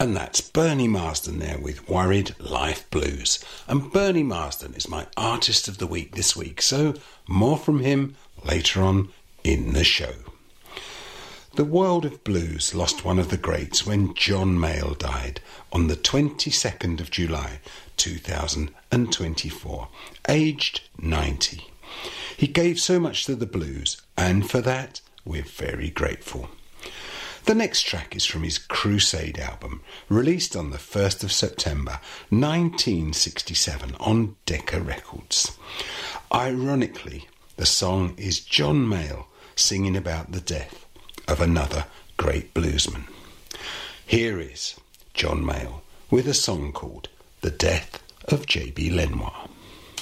And that's Bernie Marsden there with Worried Life Blues. And Bernie Marsden is my Artist of the Week this week, so more from him later on in the show. The world of blues lost one of the greats when John Mayall died on the 22nd of July 2024, aged 90. He gave so much to the blues, and for that we're very grateful. The next track is from his Crusade album, released on the 1st of September 1967 on Decca Records. Ironically, the song is John Mayall singing about the death of another great bluesman. Here is John Mayall with a song called The Death of J.B. Lenoir.